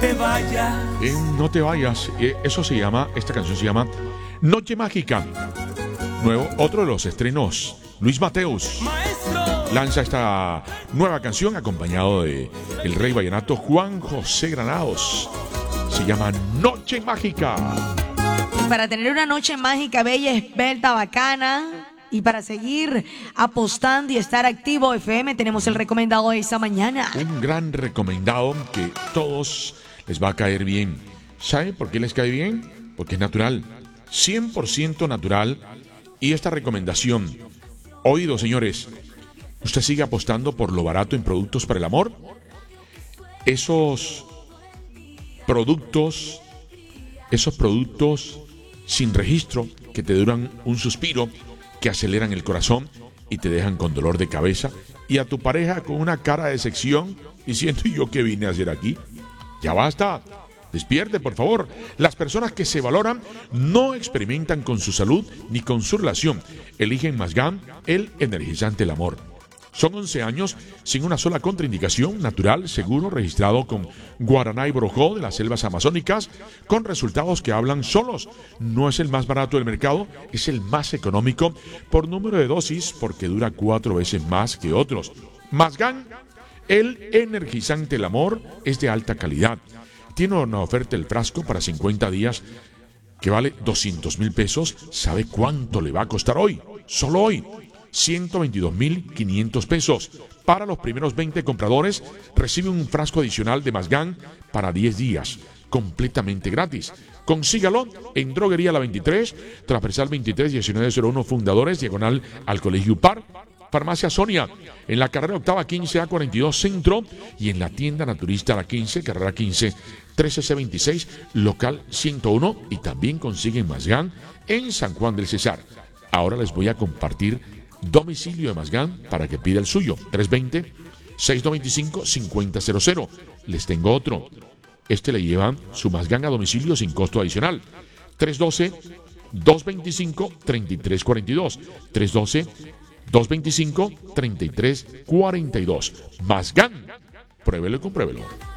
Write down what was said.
te vayas. No te vayas. Esta canción se llama Noche Mágica. Otro de los estrenos. Luis Mateus lanza esta nueva canción acompañado de el rey vallenato Juan José Granados. Se llama Noche Mágica. Y para tener una noche mágica, bella, esbelta, bacana, y para seguir apostando y estar activo, FM, tenemos el recomendado de esta mañana. Un gran recomendado que todos les va a caer bien. ¿Saben por qué les cae bien? Porque es natural, 100% natural. Y esta recomendación, oído señores, ¿usted sigue apostando por lo barato en productos para el amor? Esos productos sin registro que te duran un suspiro, que aceleran el corazón y te dejan con dolor de cabeza, y a tu pareja con una cara de sección diciendo ¿yo qué vine a hacer aquí? Ya basta, despierte por favor. Las personas que se valoran no experimentan con su salud ni con su relación. Eligen Masgan, el energizante del amor. Son 11 años sin una sola contraindicación, natural, seguro, registrado con Guaraná y Borojó de las selvas amazónicas, con resultados que hablan solos. No es el más barato del mercado, es el más económico por número de dosis, porque dura 4 veces más que otros. Masgan, el energizante del amor, es de alta calidad. Tiene una oferta el frasco para 50 días que vale 200,000 pesos. ¿Sabe cuánto le va a costar hoy? Solo hoy. 122,500 pesos. Para los primeros 20 compradores, recibe un frasco adicional de Masgan para 10 días, completamente gratis. Consígalo en Droguería La 23, Transversal 23 1901 Fundadores, diagonal al Colegio Par. Farmacia Sonia, en la carrera octava 15A42 Centro, y en la tienda naturista La 15, carrera 15 13C26, local 101, y también consiguen Masgan en San Juan del Cesar. Ahora les voy a compartir domicilio de Masgan para que pida el suyo. 320-695-5000. Les tengo otro. Le llevan su Masgan a domicilio sin costo adicional. 312-225-3342. 312-225-3342. Masgan. Pruébelo y compruébelo.